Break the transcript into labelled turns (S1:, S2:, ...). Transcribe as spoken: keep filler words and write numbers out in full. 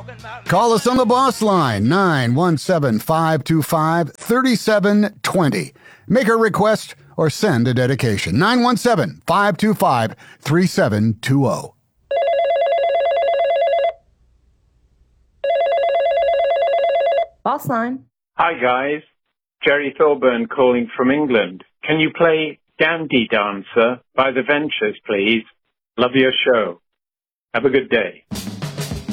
S1: Call us on the boss line, nine one seven, five two five, three seven two zero. Make a request or send a dedication, nine one seven, five two five, three seven two zero.
S2: Boss line.
S3: Hi, guys. Jerry Thorburn calling from England. Can you play Dandy Dancer by The Ventures, please? Love your show. Have a good day.